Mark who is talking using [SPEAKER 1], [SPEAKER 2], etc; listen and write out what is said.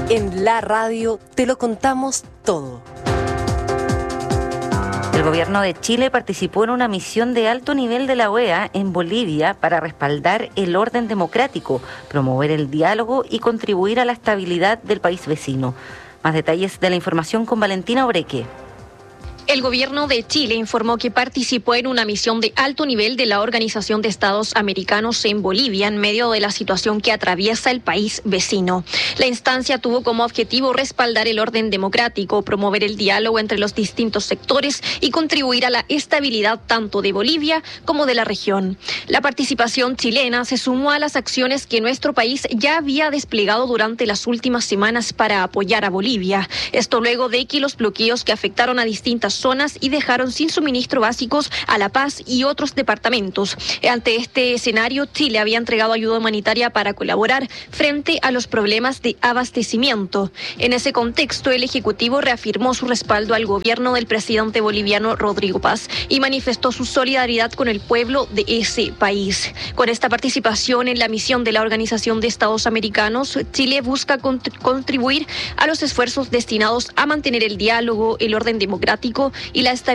[SPEAKER 1] En la radio te lo contamos todo.
[SPEAKER 2] El gobierno de Chile participó en una misión de alto nivel de la OEA en Bolivia para respaldar el orden democrático, promover el diálogo y contribuir a la estabilidad del país vecino. Más detalles de la información con Valentina Obreque.
[SPEAKER 3] El gobierno de Chile informó que participó en una misión de alto nivel de la Organización de Estados Americanos en Bolivia en medio de la situación que atraviesa el país vecino. La instancia tuvo como objetivo respaldar el orden democrático, promover el diálogo entre los distintos sectores y contribuir a la estabilidad tanto de Bolivia como de la región. La participación chilena se sumó a las acciones que nuestro país ya había desplegado durante las últimas semanas para apoyar a Bolivia. Esto luego de que los bloqueos que afectaron a distintas zonas y dejaron sin suministro básicos a La Paz y otros departamentos. Ante este escenario, Chile había entregado ayuda humanitaria para colaborar frente a los problemas de abastecimiento. En ese contexto, el Ejecutivo reafirmó su respaldo al gobierno del presidente boliviano Rodrigo Paz y manifestó su solidaridad con el pueblo de ese país. Con esta participación en la misión de la Organización de Estados Americanos, Chile busca contribuir a los esfuerzos destinados a mantener el diálogo, el orden democrático y la estabilidad